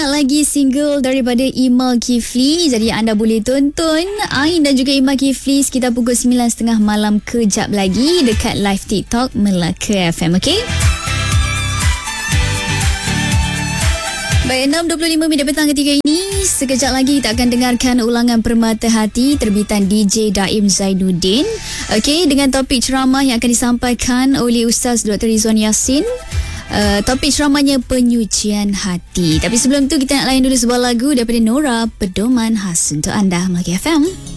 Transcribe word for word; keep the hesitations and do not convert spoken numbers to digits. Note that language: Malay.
Lagi single daripada Imal Kifli. Jadi anda boleh tonton Ain dan juga Imal Kifli sekitar pukul sembilan tiga puluh malam kejap lagi dekat live TikTok Melaka F M, okey? Baik, enam dua puluh lima minit petang ketiga ini. Sekejap lagi kita akan dengarkan ulangan Permata Hati terbitan D J Daim Zainuddin. Okey, dengan topik ceramah yang akan disampaikan oleh Ustaz Doktor Rizwan Yassin. Uh, topik ceramahnya penyucian hati. Tapi sebelum tu kita nak layan dulu sebuah lagu daripada Nora, Pedoman Khas untuk anda, Melaka F M.